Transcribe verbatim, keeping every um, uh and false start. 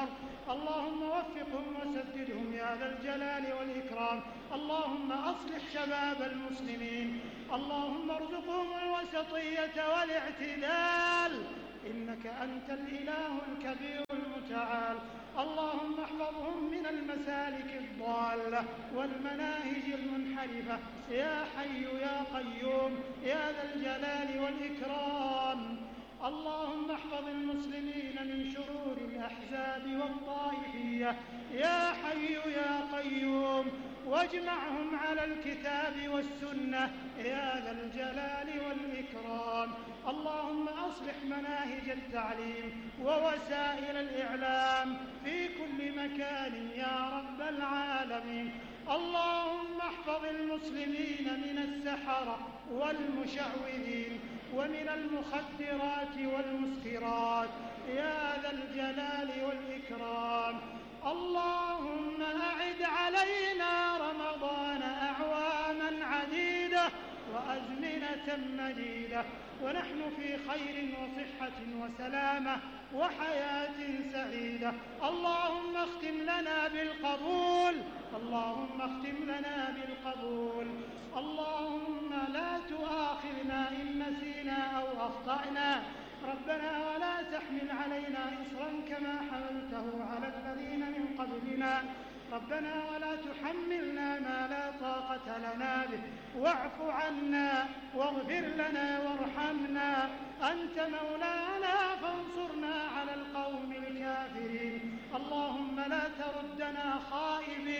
الشر. اللهم وفقهم وسددهم يا ذا الجلال والإكرام. اللهم أصلح شباب المسلمين. اللهم ارزقهم الوسطية والاعتدال، إنك أنت الإله الكبير المتعال. اللهم احفظهم من المسالك الضالة والمناهج المنحرفة يا حي يا قيوم يا ذا الجلال والإكرام. اللهم احفظ المسلمين من شرور الأحزاب والطائفية يا حي يا قيوم، واجمعهم على الكتاب والسنة يا ذا الجلال والإكرام. اللهم أصلح مناهج التعليم ووسائل الإعلام في كل مكان يا رب العالمين. اللهم احفظ المسلمين من السحرة والمشعوذين ومن المخدرات والمسكرات يا ذا الجلال والإكرام. اللهم أعد علينا رمضان أعواما عديدة وأزمنة مديدة ونحن في خير وصحة وسلامة وحياة سعيدة. اللهم اختم لنا بالقبول، اللهم اختم لنا بالقبول. اللهم لا تؤاخذنا إن نسينا أو أخطأنا، ربنا ولا تحمل علينا إصرا كما حملته على الذين من قبلنا، ربنا ولا تحملنا ما لا طاقة لنا به، واعف عنا واغفر لنا وارحمنا، أنت مولانا فانصرنا على القوم الكافرين. اللهم لا تردنا خائبين